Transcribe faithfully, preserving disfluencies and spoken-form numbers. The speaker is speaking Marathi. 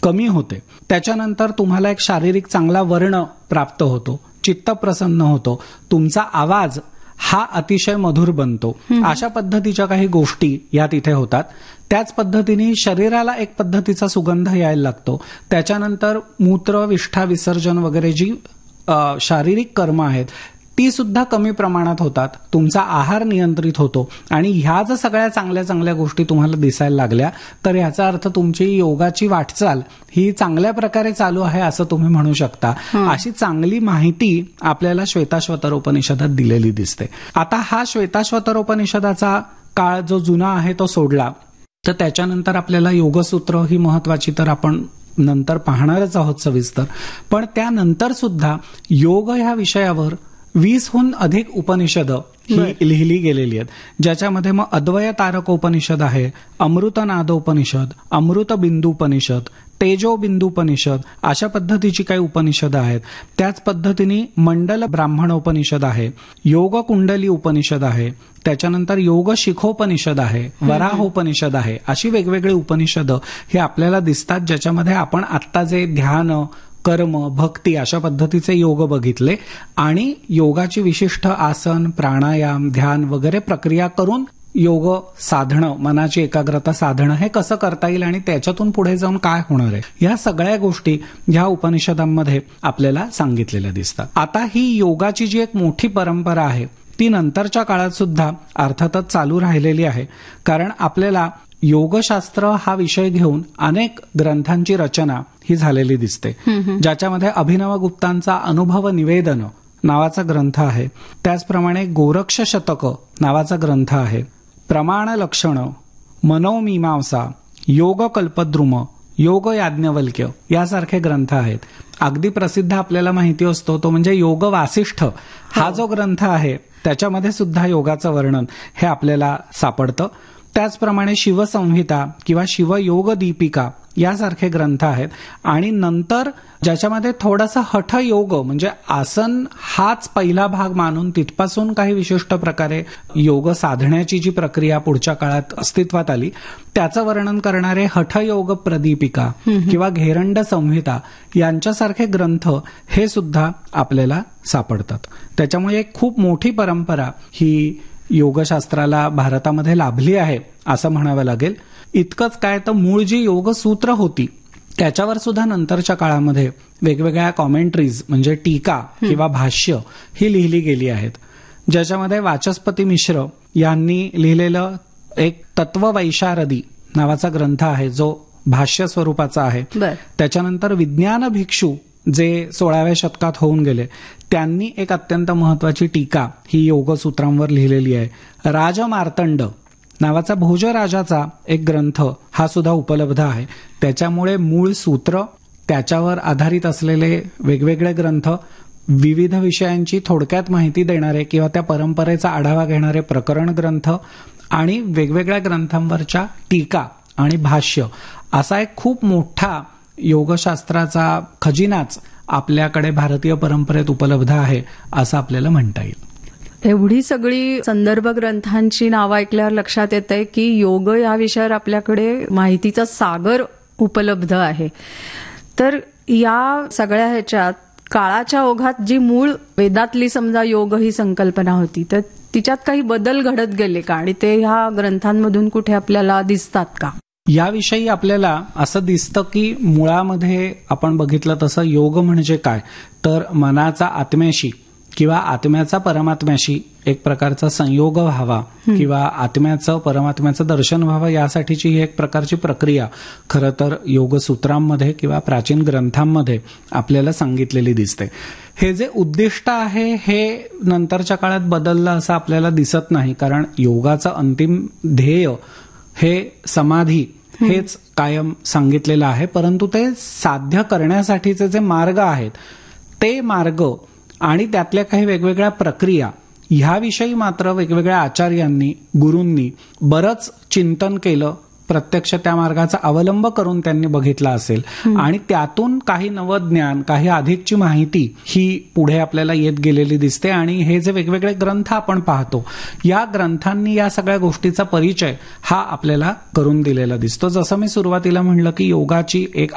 कमी होते. त्याच्यानंतर तुम्हाला एक शारीरिक चांगला वर्ण प्राप्त होतो, चित्त प्रसन्न होतो, तुमचा आवाज हा अतिशय मधुर बनतो. अशा पद्धतीच्या काही गोष्टी या तिथे होतात. त्याच पद्धतीने शरीराला एक पद्धतीचा सुगंध यायला लागतो. त्याच्यानंतर मूत्र विष्ठा विसर्जन वगैरे जी शारीरिक कर्म आहेत ती सुद्धा कमी प्रमाणात होतात. तुमचा आहार नियंत्रित होतो आणि ह्या जर सगळ्या चांगल्या चांगल्या गोष्टी तुम्हाला दिसायला लागल्या तर याचा अर्थ तुमची योगाची वाटचाल ही चांगल्या प्रकारे चालू आहे असं तुम्ही म्हणू शकता. अशी चांगली माहिती आपल्याला श्वेताश्वतरोपनिषदात दिलेली दिसते. आता हा श्वेताश्वतरोपनिषदाचा काळ जो जुना आहे तो सोडला तर त्याच्यानंतर आपल्याला योगसूत्र ही महत्वाची तर आपण नंतर पाहणारच आहोत सविस्तर. पण त्यानंतर सुद्धा योग ह्या विषयावर वीसहून अधिक उपनिषदं ही लिहिली गेलेली आहेत, ज्याच्यामध्ये मग अद्वय तारकोपनिषद आहे, अमृतनादोपनिषद, अमृतबिंदूपनिषद, तेजोबिंदूपनिषद अशा पद्धतीची काही उपनिषदं आहेत. त्याच पद्धतीने मंडल ब्राह्मणोपनिषद आहे, योग कुंडली उपनिषद आहे, त्याच्यानंतर योग शिखोपनिषद आहे, वराहोपनिषद आहे. अशी वेगवेगळी उपनिषदं हे आपल्याला दिसतात, ज्याच्यामध्ये आपण आत्ता जे ध्यान कर्म भक्ती अशा पद्धतीचे योग बघितले आणि योगाची विशिष्ट आसन प्राणायाम ध्यान वगैरे प्रक्रिया करून योग साधणं, मनाची एकाग्रता साधणं हे कसं करता येईल आणि त्याच्यातून पुढे जाऊन काय होणार आहे या सगळ्या गोष्टी ह्या उपनिषदांमध्ये आपल्याला सांगितलेल्या दिसतात. आता ही योगाची जी एक मोठी परंपरा आहे ती नंतरच्या काळात सुद्धा अर्थातच चालू राहिलेली आहे. कारण आपल्याला योगशास्त्र हा विषय घेऊन अनेक ग्रंथांची रचना ही झालेली दिसते, ज्याच्यामध्ये अभिनव गुप्तांचा अनुभव निवेदन नावाचा ग्रंथ आहे. त्याचप्रमाणे गोरक्ष शतक नावाचा ग्रंथ आहे. प्रमाण लक्षण, मनोमीमांसा, योग कल्पद्रुम, योग याज्ञवल्क्य यासारखे ग्रंथ आहेत. अगदी प्रसिद्ध आपल्याला माहिती असतो तो म्हणजे योग वासिष्ठ हा जो ग्रंथ आहे त्याच्यामध्ये सुद्धा योगाचं वर्णन हे आपल्याला सापडतं. त्याचप्रमाणे शिवसंहिता किंवा शिवयोग दीपिका यासारखे ग्रंथ आहेत. आणि नंतर ज्याच्यामध्ये थोडासा हठयोग म्हणजे आसन हाच पहिला भाग मानून तिथपासून काही विशिष्ट प्रकारे योग साधण्याची जी प्रक्रिया पुढच्या काळात अस्तित्वात आली त्याचं वर्णन करणारे हठयोग प्रदीपिका किंवा घेरंड संहिता यांच्यासारखे ग्रंथ हे सुद्धा आपल्याला सापडतात. त्याच्यामुळे एक खूप मोठी परंपरा ही योगशास्त्राला भारतामध्ये लाभली आहे असं म्हणावं लागेल. इतकंच काय तर मूळ जी योगसूत्र होती त्याच्यावर सुद्धा नंतरच्या काळामध्ये वेगवेगळ्या कॉमेंट्रीज म्हणजे टीका किंवा भाष्य ही लिहिली गेली आहेत, ज्याच्यामध्ये वाचस्पती मिश्र यांनी लिहिलेलं एक तत्ववैशारदी नावाचा ग्रंथ आहे जो भाष्य स्वरूपाचा आहे. त्याच्यानंतर विज्ञान भिक्षू जे सोळाव्या शतकात होऊन गेले त्यांनी एक अत्यंत महत्वाची टीका ही योगसूत्रांवर लिहिलेली आहे. राजमार्तंड नावाचा भोजराजाचा एक ग्रंथ हा सुद्धा उपलब्ध आहे. त्याच्यामुळे मूळ सूत्र, त्याच्यावर आधारित असलेले वेगवेगळे ग्रंथ, विविध विषयांची थोडक्यात माहिती देणारे किंवा त्या परंपरेचा आढावा घेणारे प्रकरण ग्रंथ आणि वेगवेगळ्या ग्रंथांवरच्या टीका आणि भाष्य असा एक खूप मोठा योगशास्त्राचा खजिनाच आपल्याकडे भारतीय परंपरेत उपलब्ध आहे असं आपल्याला म्हणता येईल. एवढी सगळी संदर्भ ग्रंथांची नावं ऐकल्यावर लक्षात येत आहे की योग या विषयावर आपल्याकडे माहितीचा सागर उपलब्ध आहे. तर या सगळ्या ह्याच्यात काळाच्या ओघात जी मूळ वेदातली समजा योग ही संकल्पना होती तर तिच्यात काही बदल घडत गेले का आणि ते ह्या ग्रंथांमधून कुठे आपल्याला दिसतात का? याविषयी आपल्याला असं दिसतं की मुळामध्ये आपण बघितलं तसं योग म्हणजे काय तर मनाचा आत्म्याशी किंवा आत्म्याचा परमात्म्याशी एक प्रकारचा संयोग व्हावा किंवा आत्म्याचं परमात्म्याचं दर्शन व्हावं यासाठीची ही एक प्रकारची प्रक्रिया खरं तर योगसूत्रांमध्ये किंवा प्राचीन ग्रंथांमध्ये आपल्याला सांगितलेली दिसते. हे जे उद्दिष्ट आहे हे नंतरच्या काळात बदललं असं आपल्याला दिसत नाही, कारण योगाचं अंतिम ध्येय हे समाधी हेच कायम सांगितलेलं आहे. परंतु ते साध्य करण्यासाठीचे जे मार्ग आहेत ते मार्ग आणि त्यातल्या काही वेगवेगळ्या प्रक्रिया ह्याविषयी मात्र वेगवेगळ्या आचार्यांनी गुरूंनी बरंच चिंतन केलं, प्रत्यक्ष त्या मार्गाचा अवलंब करून त्यांनी बघितला असेल आणि त्यातून काही नवज्ञान काही अधिकची माहिती ही पुढे आपल्याला येत गेलेली दिसते. आणि हे जे वेगवेगळे ग्रंथ आपण पाहतो या ग्रंथांनी या सगळ्या गोष्टीचा परिचय हा आपल्याला करून दिलेला दिसतो. जसं मी सुरुवातीला म्हणलं की योगाची एक